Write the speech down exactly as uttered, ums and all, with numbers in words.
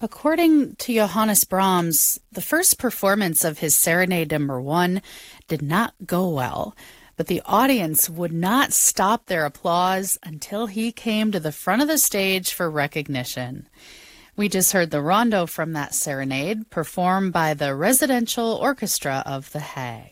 According to Johannes Brahms, the first performance of his Serenade Number One did not go well, but the audience would not stop their applause until he came to the front of the stage for recognition. We just heard the rondo from that serenade, performed by the Residential Orchestra of The Hague.